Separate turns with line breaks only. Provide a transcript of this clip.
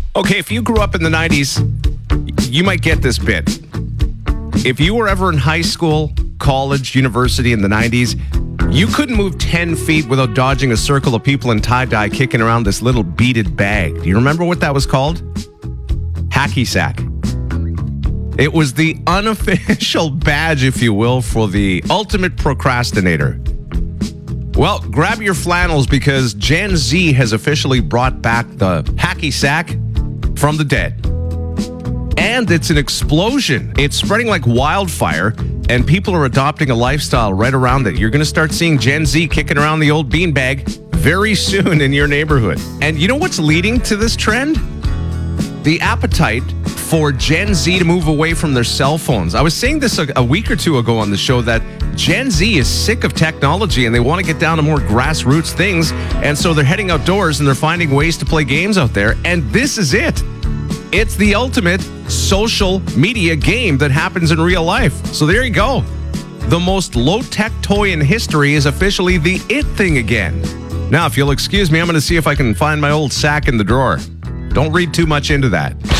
Okay, if you grew up in the 90s, you might get this bit. If you were ever in high school, college, university in the 90s, you couldn't move 10 feet without dodging a circle of people in tie-dye kicking around this little beaded bag. Do you remember what that was called? Hacky sack. It was the unofficial badge, if you will, for the ultimate procrastinator. Well, grab your flannels because Gen Z has officially brought back the hacky sack from the dead. And it's an explosion. It's spreading like wildfire, and people are adopting a lifestyle right around it. You're going to start seeing Gen Z kicking around the old beanbag very soon in your neighborhood. And you know what's leading to this trend? The appetite for Gen Z to move away from their cell phones. I was saying this a week or two ago on the show that Gen Z is sick of technology and they want to get down to more grassroots things. And so they're heading outdoors and they're finding ways to play games out there. And this is it. It's the ultimate social media game that happens in real life. So there you go. The most low-tech toy in history is officially the it thing again. Now, if you'll excuse me, I'm going to see if I can find my old sack in the drawer. Don't read too much into that.